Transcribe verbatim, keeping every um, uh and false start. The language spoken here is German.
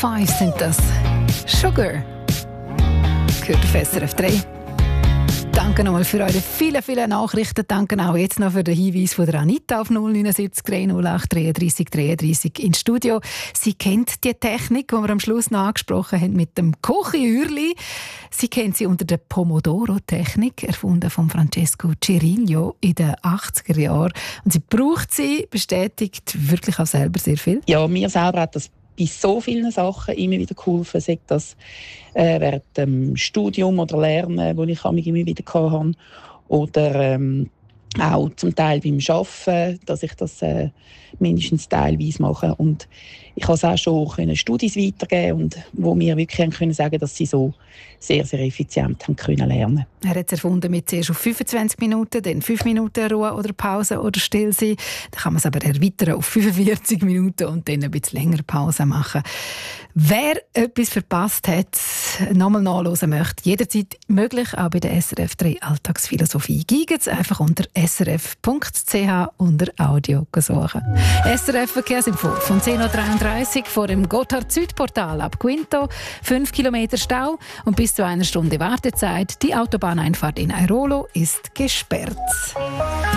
Five sind das. Sugar. Gehört auf S R F drei. Danke nochmal für eure vielen, vielen Nachrichten. Danke auch jetzt noch für den Hinweis von der Anita auf null neun sieben drei null acht dreiunddreißig dreiunddreißig ins Studio. Sie kennt die Technik, die wir am Schluss noch angesprochen haben, mit dem Kochhürli. Sie kennt sie unter der Pomodoro-Technik, erfunden von Francesco Cirillo in den achtziger Jahren. Und sie braucht sie, bestätigt wirklich auch selber sehr viel. Ja, mir selber hat das bei so vielen Sachen immer wieder geholfen, sei das äh, während dem Studium oder Lernen, das ich immer wieder hatte, oder ähm, auch zum Teil beim Arbeiten, dass ich das äh, mindestens teilweise mache. Und ich konnte es auch schon können Studis weitergeben, und wo wir wirklich haben können sagen, dass sie so sehr, sehr effizient haben können lernen. Er hat es erfunden mit zuerst auf fünfundzwanzig Minuten, dann fünf Minuten Ruhe oder Pause oder still sein. Dann kann man es aber erweitern auf fünfundvierzig Minuten und dann ein bisschen länger Pause machen. Wer etwas verpasst hat, nochmal nachhören möchte, jederzeit möglich, auch bei der S R F drei Alltagsphilosophie. Geht's einfach unter s r f punkt c h unter Audio suchen. S R F Verkehrsinfo von zehn Uhr dreiunddreißig vor dem Gotthard-Süd-Portal ab Quinto. fünf Kilometer Stau und bis zu einer Stunde Wartezeit. Die Autobahneinfahrt in Airolo ist gesperrt.